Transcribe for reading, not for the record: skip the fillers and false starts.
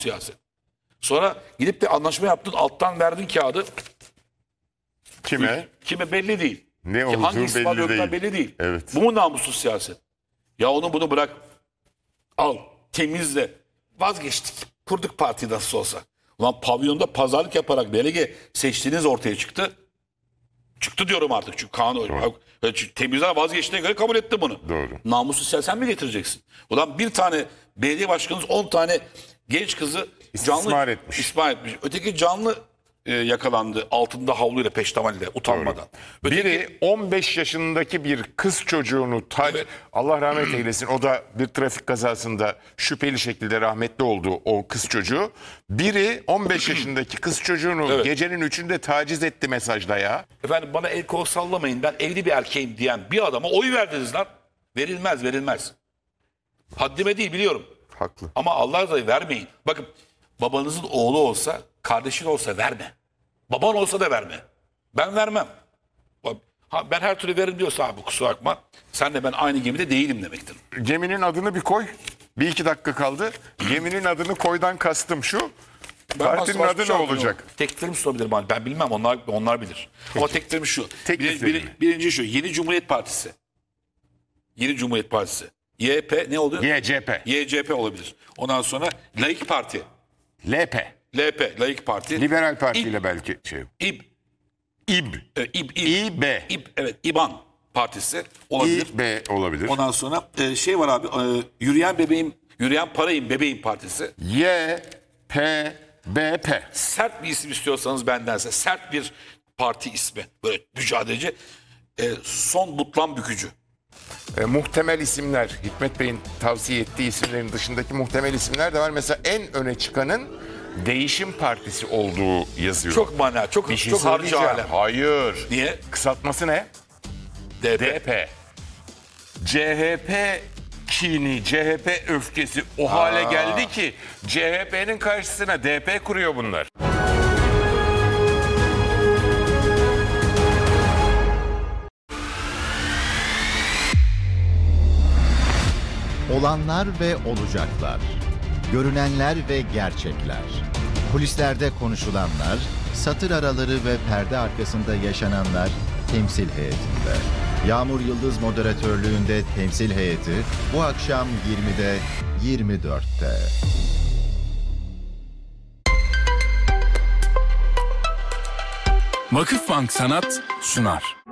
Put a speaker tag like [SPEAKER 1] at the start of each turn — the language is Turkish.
[SPEAKER 1] siyaset. Sonra gidip de anlaşma yaptın, alttan verdin kağıdı.
[SPEAKER 2] Kime?
[SPEAKER 1] Kime belli değil.
[SPEAKER 2] Ne olduğu
[SPEAKER 1] hangi ispat
[SPEAKER 2] belli değil.
[SPEAKER 1] belli değil.
[SPEAKER 2] Evet.
[SPEAKER 1] Bu mu namussuz siyaset? Ya onu bunu bırak. Al, temizle. Vazgeçtik. Kurduk partiyi nasıl olsa. Ulan pavyonda pazarlık yaparak delege seçtiğiniz ortaya çıktı. Çıktı diyorum artık çünkü kanun. Temizler vazgeçtiğine göre kabul etti bunu.
[SPEAKER 2] Doğru.
[SPEAKER 1] Namussuz siyaset sen mi getireceksin? Ulan bir tane belediye başkanınız 10 tane genç kızı
[SPEAKER 2] İstismar etmiş.
[SPEAKER 1] İstismar etmiş. Öteki canlı yakalandı altında havluyla peştemalde utanmadan.
[SPEAKER 2] Biri 15 yaşındaki bir kız çocuğunu
[SPEAKER 1] Evet.
[SPEAKER 2] Allah rahmet eylesin, o da bir trafik kazasında şüpheli şekilde rahmetli oldu o kız çocuğu. Biri 15 yaşındaki kız çocuğunu
[SPEAKER 1] Evet.
[SPEAKER 2] gecenin 3'ünde taciz etti mesajla ya.
[SPEAKER 1] Efendim bana el kol sallamayın ben evli bir erkeğim diyen bir adama oy verdiniz lan. Verilmez. Haddime değil biliyorum.
[SPEAKER 2] Haklı.
[SPEAKER 1] Ama Allah razı vermeyin. Bakın babanızın oğlu olsa, kardeşin olsa verme. Baban olsa da verme. Ben vermem. Ben her türlü veririm diyorsa abi kusura bakma. Senle ben aynı gemide değilim demektir.
[SPEAKER 2] Geminin adını bir koy. Bir iki dakika kaldı. Geminin adını koydan kastım şu. Partinin
[SPEAKER 1] başka
[SPEAKER 2] adı
[SPEAKER 1] bir
[SPEAKER 2] ne
[SPEAKER 1] şey
[SPEAKER 2] olacak?
[SPEAKER 1] Tekliflerimiz olabilir bana. Ben bilmem onlar bilir. Ama tekliflerimiz şu.
[SPEAKER 2] Teklifleri mi?
[SPEAKER 1] Birinci şu. Yeni Cumhuriyet Partisi. Yeni Cumhuriyet Partisi. YP ne oluyor?
[SPEAKER 2] YCP.
[SPEAKER 1] YCP olabilir. Ondan sonra Laik Parti.
[SPEAKER 2] LP.
[SPEAKER 1] LP, Laik Parti.
[SPEAKER 2] Liberal Parti ile belki şey.
[SPEAKER 1] İB.
[SPEAKER 2] İB. İB.
[SPEAKER 1] İB, evet, İBAN Partisi olabilir.
[SPEAKER 2] İB olabilir.
[SPEAKER 1] Ondan sonra şey var abi, Yürüyen Parayım Bebeğim Partisi.
[SPEAKER 2] YPBP.
[SPEAKER 1] Sert bir isim istiyorsanız bendense, sert bir parti ismi. Böyle mücadeleci. Son Butlan Bükücü.
[SPEAKER 2] Muhtemel isimler, Hikmet Bey'in tavsiye ettiği isimlerin dışındaki muhtemel isimler de var. Mesela en öne çıkanın Değişim Partisi olduğu yazıyor.
[SPEAKER 1] Çok mana, çok
[SPEAKER 2] bir şey
[SPEAKER 1] çok harcı
[SPEAKER 2] söyleyeceğim.
[SPEAKER 1] alem.
[SPEAKER 2] Hayır.
[SPEAKER 1] Niye?
[SPEAKER 2] Kısaltması ne?
[SPEAKER 1] DP.
[SPEAKER 2] DP. CHP kini, CHP öfkesi o hale geldi ki CHP'nin karşısına DP kuruyor bunlar.
[SPEAKER 3] Olanlar ve olacaklar. Görünenler ve gerçekler. Kulislerde konuşulanlar, satır araları ve perde arkasında yaşananlar temsil heyetinde. Yağmur Yıldız moderatörlüğünde temsil heyeti bu akşam 20'de 24'te.
[SPEAKER 4] Vakıfbank Sanat sunar.